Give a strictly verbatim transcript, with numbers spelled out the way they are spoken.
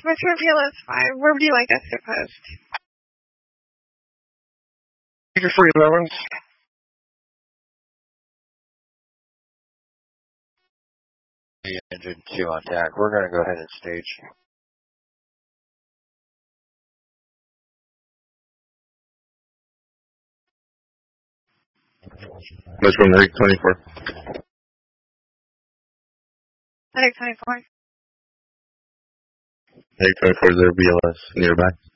Metro P L S five, where would you like us to post? Your free loans. The engine two on tack. We're going to go ahead and stage. Let's go Medic twenty-four. Medic twenty-four. Medic twenty-four, is there B L S nearby?